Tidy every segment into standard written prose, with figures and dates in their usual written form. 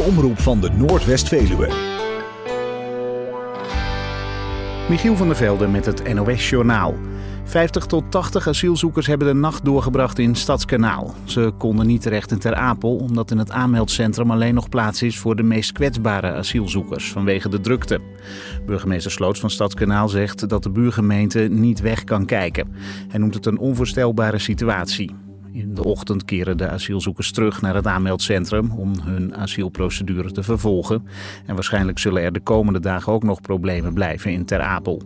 omroep van de Noordwest-Veluwe. Michiel van der Velde met het NOS-journaal. 50 tot 80 asielzoekers hebben de nacht doorgebracht in Stadskanaal. Ze konden niet terecht in Ter Apel, omdat in het aanmeldcentrum alleen nog plaats is voor de meest kwetsbare asielzoekers vanwege de drukte. Burgemeester Sloots van Stadskanaal zegt dat de buurgemeente niet weg kan kijken. Hij noemt het een onvoorstelbare situatie. In de ochtend keren de asielzoekers terug naar het aanmeldcentrum om hun asielprocedure te vervolgen. En waarschijnlijk zullen er de komende dagen ook nog problemen blijven in Ter Apel.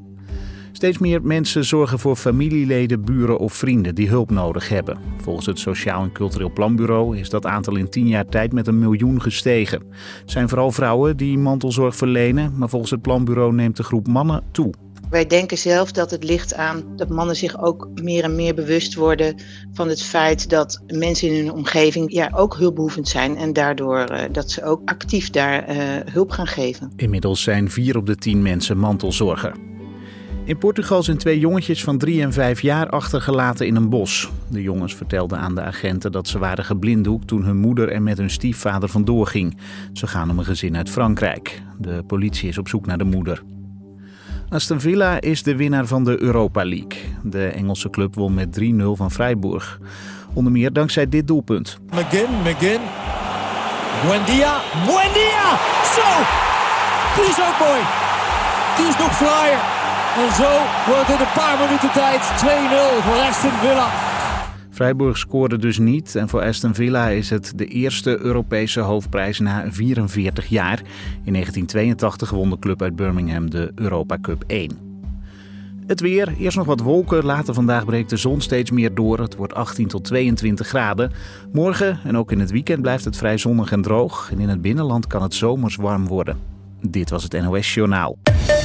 Steeds meer mensen zorgen voor familieleden, buren of vrienden die hulp nodig hebben. Volgens het Sociaal en Cultureel Planbureau is dat aantal in 10 jaar tijd met 1 miljoen gestegen. Het zijn vooral vrouwen die mantelzorg verlenen, maar volgens het planbureau neemt de groep mannen toe. Wij denken zelf dat het ligt aan dat mannen zich ook meer en meer bewust worden van het feit dat mensen in hun omgeving ook hulpbehoevend zijn en daardoor dat ze ook actief daar hulp gaan geven. Inmiddels zijn 4 op de 10 mensen mantelzorger. In Portugal zijn 2 jongetjes van 3 en 5 jaar achtergelaten in een bos. De jongens vertelden aan de agenten dat ze waren geblinddoekt toen hun moeder er met hun stiefvader vandoor ging. Ze gaan om een gezin uit Frankrijk. De politie is op zoek naar de moeder. Aston Villa is de winnaar van de Europa League. De Engelse club won met 3-0 van Freiburg. Onder meer dankzij dit doelpunt. McGinn. Buendia. Zo! Die is ook mooi. Die is nog flyer. En zo wordt in een paar minuten tijd 2-0 voor Aston Villa. Freiburg scoorde dus niet en voor Aston Villa is het de eerste Europese hoofdprijs na 44 jaar. In 1982 won de club uit Birmingham de Europa Cup 1. Het weer, eerst nog wat wolken, later vandaag breekt de zon steeds meer door. Het wordt 18 tot 22 graden. Morgen en ook in het weekend blijft het vrij zonnig en droog. En in het binnenland kan het zomers warm worden. Dit was het NOS Journaal.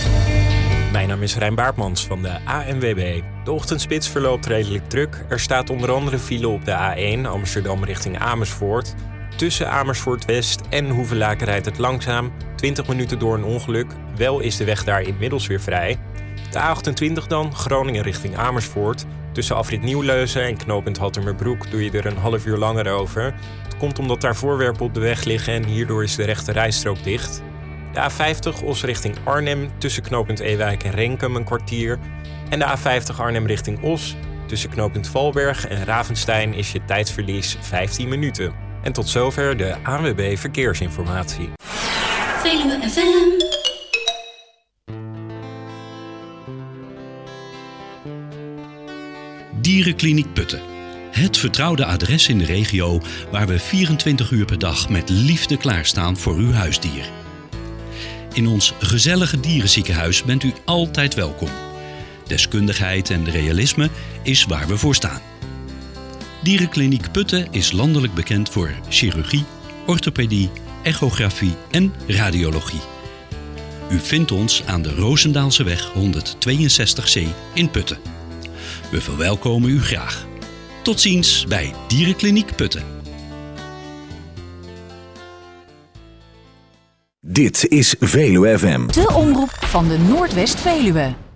Mijn naam is Rijn Baartmans van de ANWB. De ochtendspits verloopt redelijk druk. Er staat onder andere file op de A1 Amsterdam richting Amersfoort. Tussen Amersfoort West en Hoevelaken rijdt het langzaam. 20 minuten door een ongeluk. Wel is de weg daar inmiddels weer vrij. De A28 dan, Groningen richting Amersfoort. Tussen afrit Nieuwleusen en knooppunt Hattemerbroek doe je er een half uur langer over. Het komt omdat daar voorwerpen op de weg liggen en hierdoor is de rechte rijstrook dicht. De A50 Os richting Arnhem tussen knooppunt Ewijk en Renkum een kwartier. En de A50 Arnhem richting Os tussen knooppunt Valberg en Ravenstein is je tijdsverlies 15 minuten. En tot zover de ANWB Verkeersinformatie. Veluwe FM. Dierenkliniek Putten. Het vertrouwde adres in de regio waar we 24 uur per dag met liefde klaarstaan voor uw huisdier. In ons gezellige dierenziekenhuis bent u altijd welkom. Deskundigheid en realisme is waar we voor staan. Dierenkliniek Putten is landelijk bekend voor chirurgie, orthopedie, echografie en radiologie. U vindt ons aan de Roosendaalseweg 162C in Putten. We verwelkomen u graag. Tot ziens bij Dierenkliniek Putten. Dit is Veluwe FM. De omroep van de Noordwest-Veluwe.